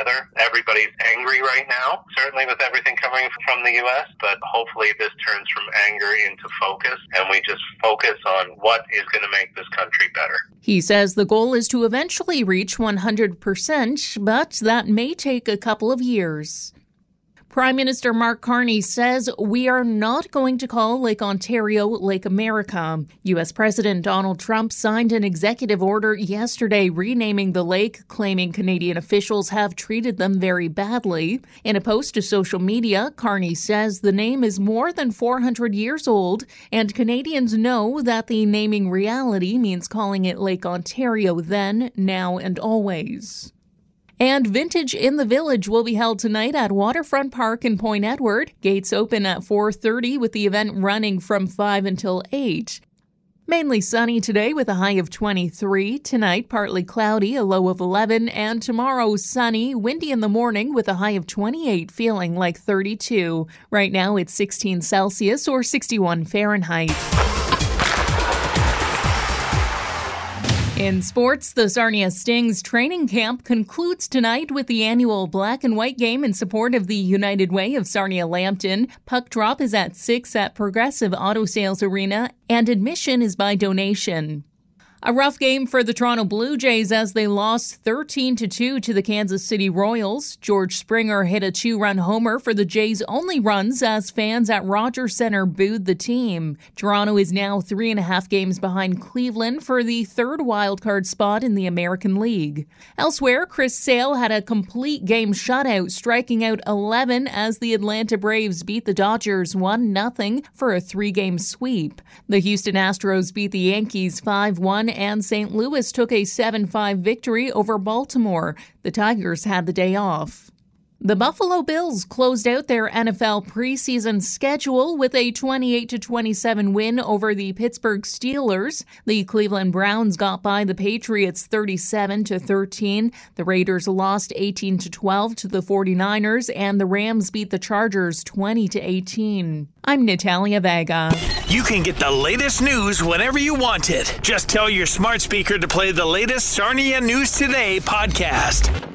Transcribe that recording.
together. Everybody's angry right now, certainly with everything coming from the U.S., but hopefully this turns from anger into focus, and we just focus on what is going to make this country better. He says the goal is to eventually reach 100%, but that may take a couple of years. Prime Minister Mark Carney says we are not going to call Lake Ontario Lake America. U.S. President Donald Trump signed an executive order yesterday renaming the lake, claiming Canadian officials have treated them very badly. In a post to social media, Carney says the name is more than 400 years old, and Canadians know that the naming reality means calling it Lake Ontario then, now, and always. And Vintage in the Village will be held tonight at Waterfront Park in Point Edward. Gates open at 4:30 with the event running from 5 until 8. Mainly sunny today with a high of 23. Tonight, partly cloudy, a low of 11. And tomorrow, sunny, windy in the morning with a high of 28, feeling like 32. Right now, it's 16 Celsius or 61 Fahrenheit. In sports, the Sarnia Stings training camp concludes tonight with the annual Black and White game in support of the United Way of Sarnia-Lambton. Puck drop is at 6 at Progressive Auto Sales Arena, and admission is by donation. A rough game for the Toronto Blue Jays as they lost 13-2 to the Kansas City Royals. George Springer hit a 2-run homer for the Jays' only runs as fans at Rogers Centre booed the team. Toronto is now 3.5 games behind Cleveland for the third wildcard spot in the American League. Elsewhere, Chris Sale had a complete game shutout, striking out 11 as the Atlanta Braves beat the Dodgers 1-0 for a 3-game sweep. The Houston Astros beat the Yankees 5-1, and St. Louis took a 7-5 victory over Baltimore. The Tigers had the day off. The Buffalo Bills closed out their NFL preseason schedule with a 28-27 win over the Pittsburgh Steelers. The Cleveland Browns got by the Patriots 37-13. The Raiders lost 18-12 to the 49ers, and the Rams beat the Chargers 20-18. I'm Natalia Vega. You can get the latest news whenever you want it. Just tell your smart speaker to play the latest Sarnia News Today podcast.